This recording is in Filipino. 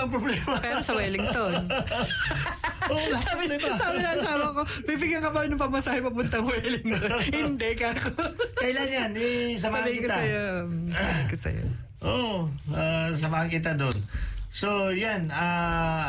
walang problema. Pero sa Wellington. Oo, sabi na asawa ko, bibigyan ka ba ng pamasahe papuntang Wellington? Hindi, kako. Kailan yan? Samahan Sabi ko kita. sa'yo. Oo, samahan kita doon. So, yan.